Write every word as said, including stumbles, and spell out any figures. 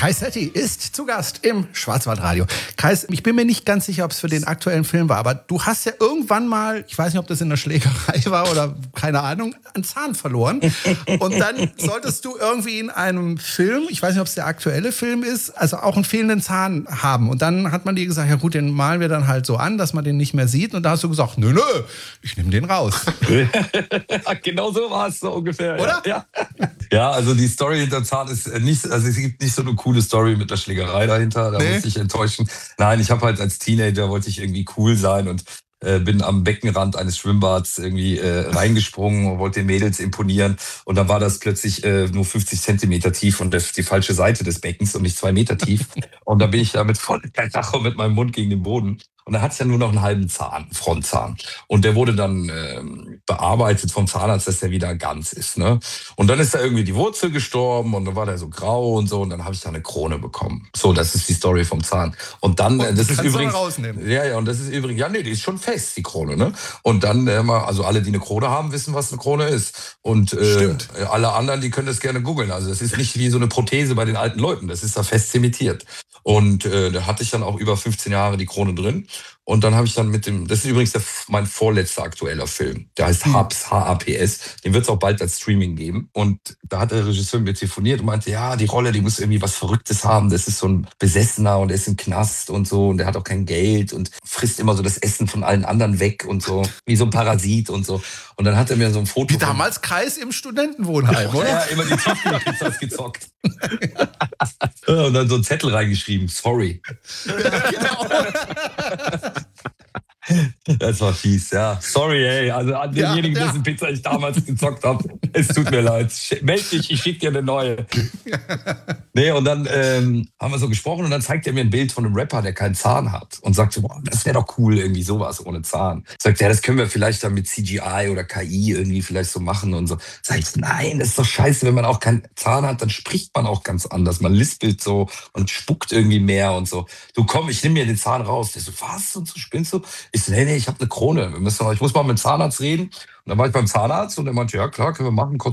Kai Setti ist zu Gast im Schwarzwaldradio. Kai, ich bin mir nicht ganz sicher, ob es für den aktuellen Film war, aber du hast ja irgendwann mal, ich weiß nicht, ob das in der Schlägerei war oder keine Ahnung, einen Zahn verloren. Und dann solltest du irgendwie in einem Film, ich weiß nicht, ob es der aktuelle Film ist, also auch einen fehlenden Zahn haben. Und dann hat man dir gesagt, ja gut, den malen wir dann halt so an, dass man den nicht mehr sieht. Und da hast du gesagt, nö, nö, ich nehme den raus. Genau so war es so ungefähr. Oder? Ja. Ja, also die Story hinter Zahn ist nicht, also es gibt nicht so eine coole Story mit der Schlägerei dahinter, da Nee. muss ich enttäuschen. Nein, ich habe halt als Teenager, wollte ich irgendwie cool sein und äh, bin am Beckenrand eines Schwimmbads irgendwie äh, reingesprungen und wollte den Mädels imponieren. Und dann war das plötzlich äh, nur fünfzig Zentimeter tief und das, die falsche Seite des Beckens und nicht zwei Meter tief. Und da bin ich da mit voller Karacho mit meinem Mund gegen den Boden. Und da hatte ich ja nur noch einen halben Zahn, Frontzahn. Und der wurde dann ähm, bearbeitet vom Zahnarzt, dass der wieder ganz ist. Ne? Und dann ist da irgendwie die Wurzel gestorben und dann war der so grau und so. Und dann habe ich da eine Krone bekommen. So, das ist die Story vom Zahn. Und dann, Und äh, das die ist kannst du übrigens, dann rausnehmen. ja, ja, und das ist übrigens, ja, nee, die ist schon fest, die Krone. Ne? Und dann, äh, mal, also alle, die eine Krone haben, wissen, was eine Krone ist. Und äh, Stimmt. alle anderen, die können das gerne googeln. Also das ist nicht wie so eine Prothese bei den alten Leuten. Das ist da fest zementiert. Und äh, da hatte ich dann auch über fünfzehn Jahre die Krone drin. Und dann habe ich dann mit dem, das ist übrigens der, mein vorletzter aktueller Film. Der heißt Hm. Haps, H A P S. Den wird es auch bald als Streaming geben. Und da hat der Regisseur mit mir telefoniert und meinte, ja, die Rolle, die muss irgendwie was Verrücktes haben. Das ist so ein Besessener und der ist im Knast und so. Und der hat auch kein Geld und frisst immer so das Essen von allen anderen weg und so. Wie so ein Parasit und so. Und dann hat er mir so ein Foto... Wie damals Kreis im Studentenwohnheim, oder? Ja, immer die Tiefkühlpizzas gezockt. Und dann so einen Zettel reingeschrieben, sorry. Ja, genau. Das war fies, ja. Sorry, ey. Also an Ja, denjenigen, ja. dessen Pizza ich damals gezockt habe. Es tut mir leid. Sch- Meld dich, ich schicke dir eine neue. Nee, und dann ähm, haben wir so gesprochen und dann zeigt er mir ein Bild von einem Rapper, der keinen Zahn hat. Und sagt so, boah, das wäre doch cool, irgendwie sowas ohne Zahn. Sagt er, ja, das können wir vielleicht dann mit C G I oder K I irgendwie vielleicht so machen und so. Sag ich, nein, das ist doch scheiße, wenn man auch keinen Zahn hat, dann spricht man auch ganz anders. Man lispelt so und spuckt irgendwie mehr und so. Du komm, ich nehme mir den Zahn raus. Der so, was? Und so spinnst du? Ich so, nee, nee, ich habe eine Krone. Wir müssen, ich muss mal mit dem Zahnarzt reden. Und dann war ich beim Zahnarzt und er meinte, ja klar, können wir machen.